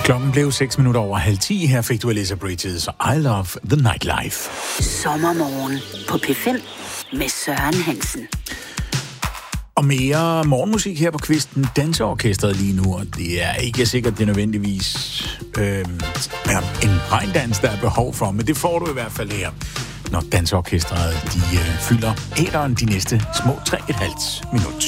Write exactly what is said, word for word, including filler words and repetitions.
Klokken blev seks minutter over halv ti. Her fik du Alyssa Bridges og I Love the Nightlife. Sommermorgen på P fem med Søren Hansen. Og mere morgenmusik her på kvisten. Danseorkestret lige nu, og det er ikke sikkert, det er nødvendigvis øh, en regndans, der er behov for, men det får du i hvert fald her, når danseorkestret de øh, fylder æderen de næste små tre og et halvt minut.